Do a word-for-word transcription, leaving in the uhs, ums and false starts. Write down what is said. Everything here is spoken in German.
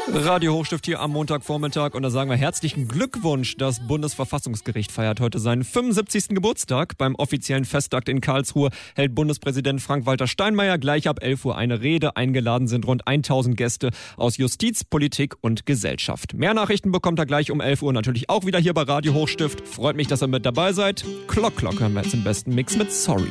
Radio Hochstift hier am Montagvormittag und da sagen wir herzlichen Glückwunsch. Das Bundesverfassungsgericht feiert heute seinen fünfundsiebzigsten Geburtstag. Beim offiziellen Festakt in Karlsruhe hält Bundespräsident Frank-Walter Steinmeier gleich ab elf Uhr eine Rede. Eingeladen sind rund tausend Gäste aus Justiz, Politik und Gesellschaft. Mehr Nachrichten bekommt er gleich um elf Uhr natürlich auch wieder hier bei Radio Hochstift. Freut mich, dass ihr mit dabei seid. Klock, Klock hören wir jetzt im besten Mix mit Sorry.